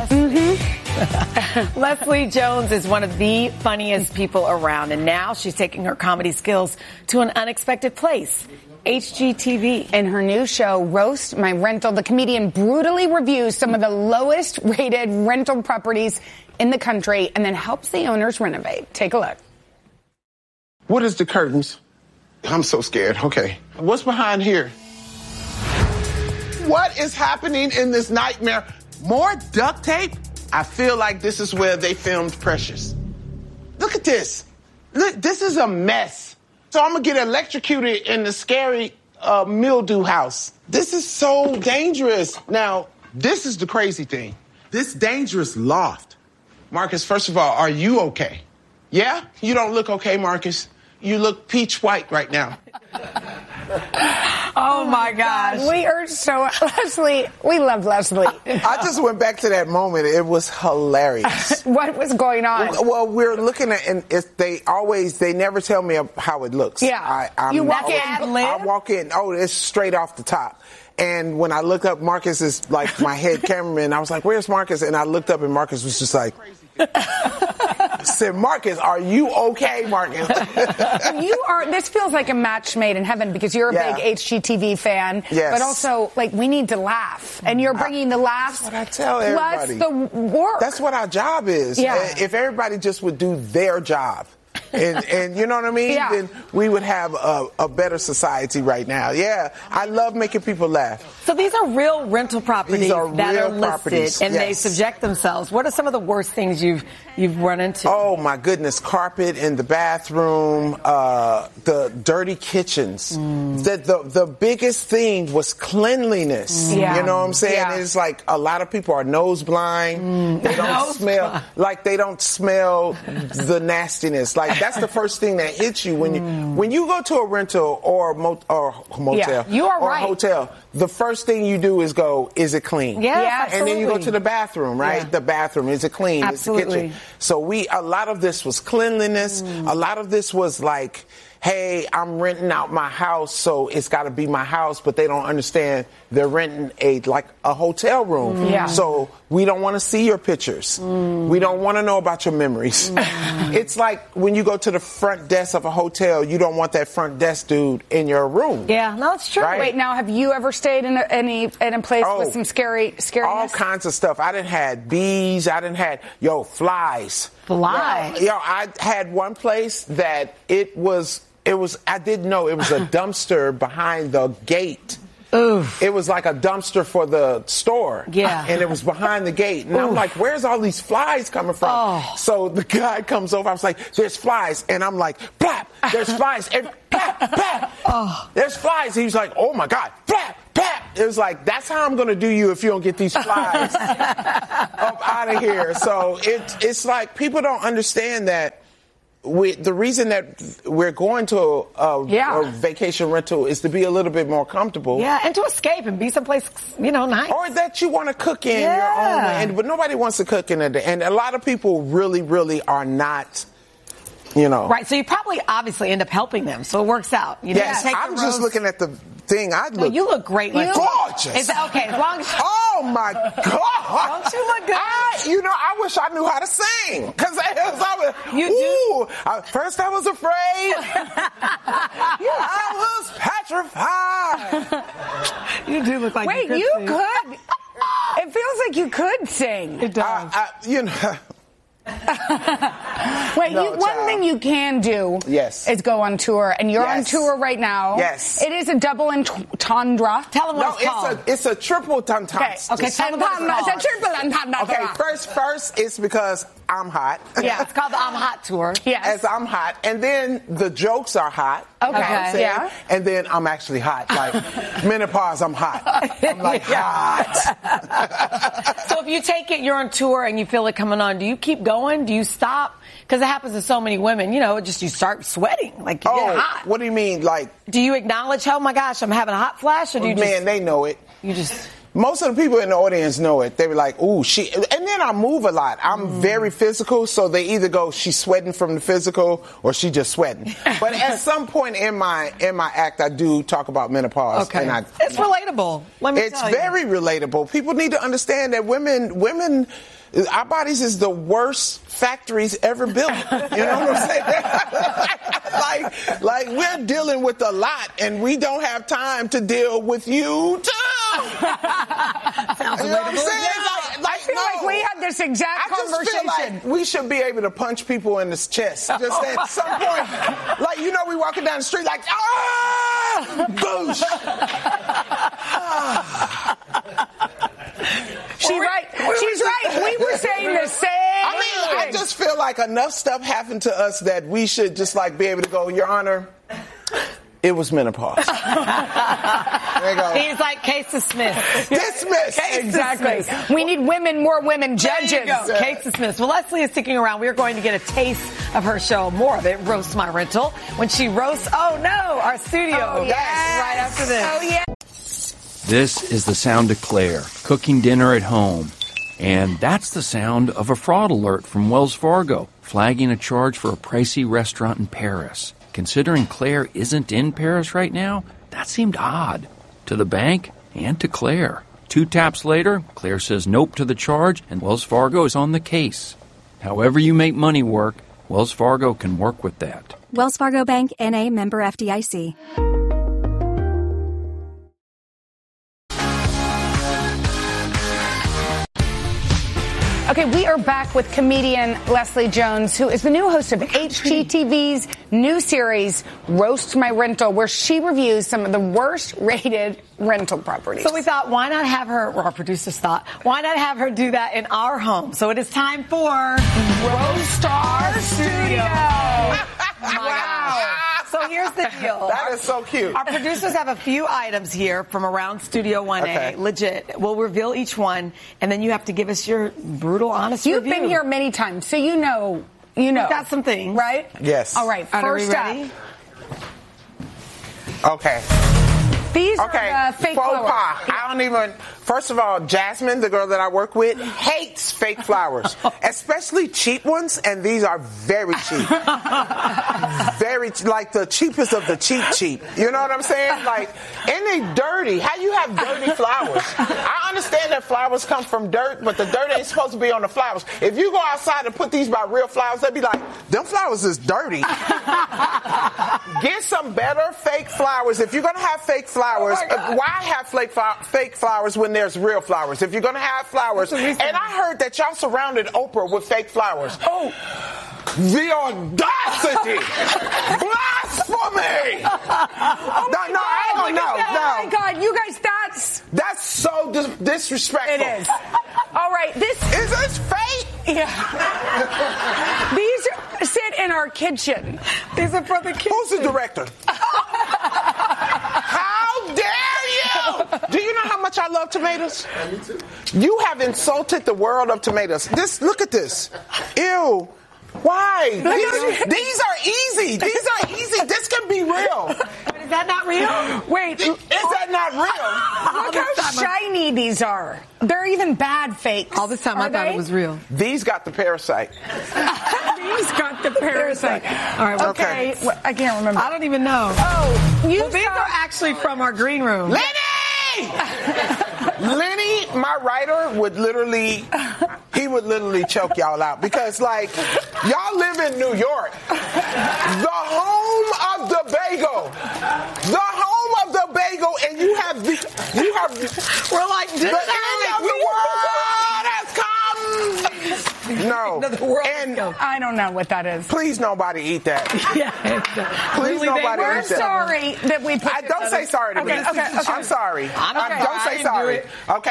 us? Mm-hmm. Leslie Jones is one of the funniest people around, and now she's taking her comedy skills to an unexpected place. HGTV. In her new show, Roast My Rental, the comedian brutally reviews some of the lowest rated rental properties in the country and then helps the owners renovate. Take a look. What is the curtains? I'm so scared. Okay. What's behind here? What is happening in this nightmare? More duct tape? I feel like this is where they filmed Precious. Look at this. Look, this is a mess. So I'm gonna get electrocuted in the scary mildew house. This is so dangerous. Now, this is the crazy thing. This dangerous loft. Marcus, first of all, are you okay? Yeah? You don't look okay, Marcus. You look peach white right now. Oh my gosh. We urge so Leslie, we love Leslie. I just went back to that moment. It was hilarious. What was going on? Well, we're looking at, and they never tell me how it looks. Yeah. I walk in, it's straight off the top. And when I looked up, Marcus is like my head cameraman. I was like, where's Marcus? And I looked up and Marcus was just like, I said, Marcus, are you okay, Marcus? This feels like a match made in heaven because you're a big HGTV fan. Yes. But also, we need to laugh. And you're bringing the laughs. That's what I tell everybody. Plus the work. That's what our job is. Yeah. If everybody just would do their job. And you know what I mean? Yeah. Then we would have a better society right now. Yeah, I love making people laugh. So these are real rental properties that are listed, and they subject themselves. What are some of the worst things you've run into? Oh my goodness, carpet in the bathroom, the dirty kitchens. The biggest thing was cleanliness. Yeah. You know what I'm saying? Yeah. It's like a lot of people are nose blind. They don't smell the nastiness. Like that's the first thing that hits you when you go to a rental or motel you are or right. a hotel. The first thing you do is go, is it clean? Yeah, and then you go to the bathroom, right? Yeah. The bathroom, is it clean? Absolutely. Is the kitchen? So a lot of this was cleanliness. A lot of this was like, hey, I'm renting out my house, so it's got to be my house, but they don't understand they're renting a hotel room. Yeah. So we don't want to see your pictures. We don't want to know about your memories. It's like when you go to the front desk of a hotel, you don't want that front desk dude in your room. Yeah, no, it's true. Right? Wait, now, have you ever stayed in a place with some scariness? All kinds of stuff. I done had bees. I done had, flies. Flies? I had one place that it was, I didn't know, it was a dumpster behind the gate. Oof. It was like a dumpster for the store. Yeah. And it was behind the gate. And I'm like, where's all these flies coming from? Oh. So the guy comes over. I was like, there's flies. And I'm like, plap, there's flies. And plap, plap. Oh. There's flies. He was like, oh my God, plap, plap. It was like, that's how I'm going to do you if you don't get these flies up out of here. So it's like people don't understand that. The reason that we're going to a vacation rental is to be a little bit more comfortable. Yeah, and to escape and be someplace, nice. Or that you want to cook in your own way. But nobody wants to cook in it. And a lot of people really, really are not, Right, so you probably obviously end up helping them, so it works out. Yes, I'm just looking at the thing. You look great. Gorgeous. Okay, as long as... Oh, my God. Don't you look good? I wish I knew how to sing. Because first I was afraid. I was petrified. You do look like Wait, you could sing. could? It feels like you could sing. It does. Wait, one thing you can do is go on tour, and you're on tour right now. Yes. It is a double entendre. Tell them what it's called. It's a triple entendre. Okay, tell them what it's called. It's a triple entendre. Okay, first it's because I'm hot. Yeah, it's called the I'm Hot Tour. Yes. As I'm hot. And then the jokes are hot. Okay. Yeah. And then I'm actually hot. Like menopause, I'm hot. I'm like hot. So if you take it, you're on tour and you feel it coming on, do you keep going? Do you stop? Because it happens to so many women, you start sweating. Like you get hot. What do you mean? Like, do you acknowledge, oh my gosh, I'm having a hot flash? Or do you they know it. You just... most of the people in the audience know it. They were like, ooh, she, and then I move a lot. I'm very physical, so they either go, she's sweating from the physical, or she just sweating. But at some point in my act, I do talk about menopause. Okay. And it's relatable. Let me it's tell you. very relatable. People need to understand that women, our bodies is the worst factories ever built. You know what I'm saying? like we're dealing with a lot, and we don't have time to deal with you too. Sounds You know what I'm saying? I feel like we had this exact conversation. I just feel like we should be able to punch people in the chest. Just at some point, like, you know, we walking down the street like, boosh. She's right. We were saying the same. I just feel like enough stuff happened to us that we should just like be able to go, Your Honor, it was menopause. There you go. He's like, case dismissed. Dismissed. Exactly. We need more women judges. There you go. Case dismissed. Well, Leslie is sticking around. We're going to get a taste of her show, more of it, Roast My Rental, when she roasts, our studio. Oh, yes. Right after this. Oh, yeah. This is the sound of Claire, cooking dinner at home. And that's the sound of a fraud alert from Wells Fargo, flagging a charge for a pricey restaurant in Paris. Considering Claire isn't in Paris right now, that seemed odd. To the bank and to Claire. 2 taps later, Claire says nope to the charge, and Wells Fargo is on the case. However you make money work, Wells Fargo can work with that. Wells Fargo Bank, N.A., member FDIC. Okay, we are back with comedian Leslie Jones, who is the new host of HGTV's new series, Roast My Rental, where she reviews some of the worst-rated rental properties. So we thought, why not have her, or our producers thought, why not have her do that in our home? So it is time for Roast Our Studio. Wow. So here's the deal. That is so cute. Our producers have a few items here from around Studio 1A. Okay. Legit. We'll reveal each one, and then you have to give us your brutal, honest You've review. been here many times, so you know. We've got some things. Right? Yes. All right, first up. Okay. These are fake faux flowers. pas. I don't even. First of all, Jasmine, the girl that I work with, hates fake flowers, especially cheap ones, and these are very cheap. Like the cheapest of the cheap. You know what I'm saying? Like, and they dirty. How you have dirty flowers? I understand that flowers come from dirt, but the dirt ain't supposed to be on the flowers. If you go outside and put these by real flowers, they'd be like, them flowers is dirty. Get some better fake flowers. If you're gonna have fake flowers, why have fake flowers when there's real flowers? If you're gonna have flowers, and I heard that y'all surrounded Oprah with fake flowers. Oh, the audacity! Blasphemy! No, Oh my God, you guys, that's so disrespectful. It is. All right, Is this fake? Yeah. These sit in our kitchen. These are for the kids. Who's the director? How dare you? Do you know how much I love tomatoes? Me too. You have insulted the world of tomatoes. Look at this. Ew. Why? These are easy. This can be real. But is that not real? Wait, Is that not real? look how shiny these are. They're even bad fakes. All this time I thought it was real. These got the parasite. These got the parasite. All right, Okay. Well, I can't remember. I don't even know. Oh, These are actually from our green room. Lenny, my writer, would literally choke y'all out because, like, y'all live in New York, the home of the bagel, and you have We're like, the enemy of the world has come. No, and I don't know what that is. please nobody eat that. Please Really, nobody We're eat that. sorry that we put this Don't on say it. sorry to me. Okay. I'm sorry. Don't say I sorry. didn't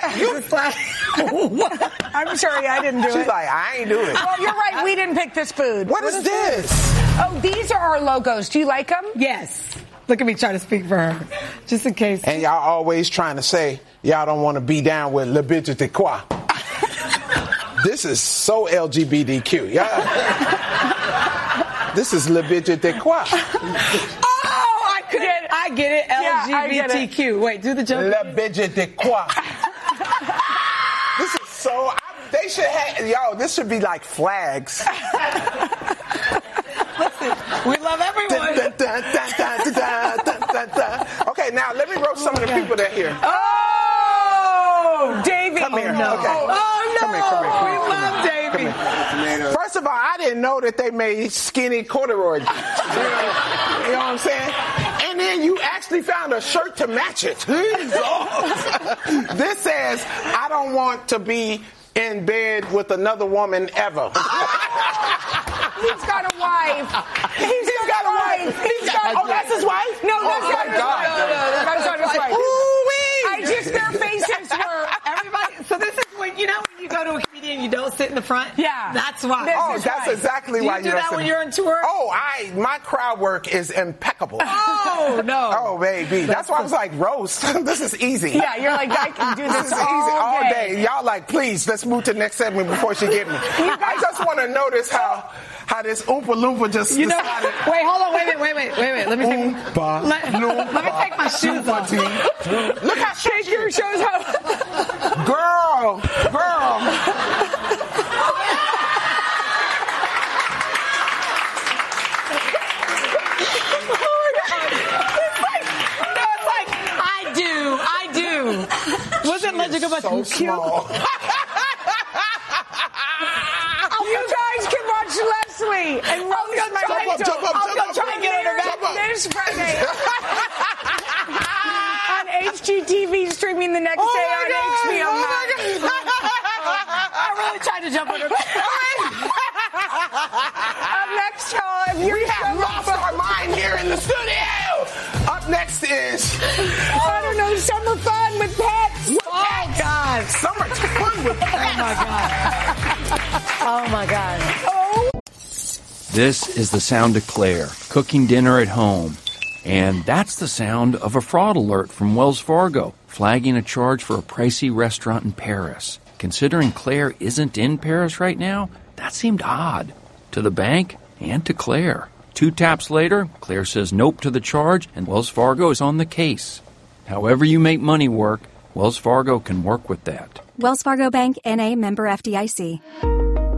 Okay. I'm sorry, I didn't do She's it. like, I ain't do it. Well, you're right. We didn't pick this food. What is this? Oh, these are our logos. Do you like them? Yes. Look at me trying to speak for her, just in case. And y'all always trying to say y'all don't want to be down with le bitch de quoi. This is so LGBTQ. This is le bitch de quoi. I get it. Yeah, I get it. LGBTQ. Wait, do the joke. Le bitch de quoi. should have, this should be like flags. We love everyone. Okay, now let me roast some of the people that are here. Oh, Davey. Come here. No. Okay. Oh, no. Come here. We love Davey. First of all, I didn't know that they made skinny corduroy jeans. You know what I'm saying? And then you actually found a shirt to match it. This says, I don't want to be in bed with another woman ever. He's got a wife. He's got a wife. Oh, that's his wife? No, that's not his wife. That's not his wife. Ooh-wee. Their faces were. Everybody. So this is when you go to a comedian, you don't sit in the front. Yeah. That's why. That's exactly why do you do that when you're on tour? Oh, my crowd work is impeccable. Oh no. Oh baby, that's why I was like, roast. This is easy. Yeah, you're like, I can do this is easy all day. Y'all like, please, let's move to the next segment before she get me. I just want to notice how this Oompa Loompa just decided. Wait, hold on, wait. Let me take my shoes off. Look how Take your shows out. Girl. I do. Wasn't Legend about so small. You guys can watch Leslie and roast my rental. I'll try and get her back this Friday on HGTV, streaming the next day on HBO Max. I really tried to jump on her back. Up next, y'all, We have lost our mind here in the studio. Up next is, I don't know, summer fun with pets. Oh God, summer fun with pets. Oh my God. This is the sound of Claire cooking dinner at home. And that's the sound of a fraud alert from Wells Fargo, flagging a charge for a pricey restaurant in Paris. Considering Claire isn't in Paris right now, that seemed odd to the bank and to Claire. 2 taps later, Claire says nope to the charge, and Wells Fargo is on the case. However you make money work, Wells Fargo can work with that. Wells Fargo Bank, N.A., member FDIC.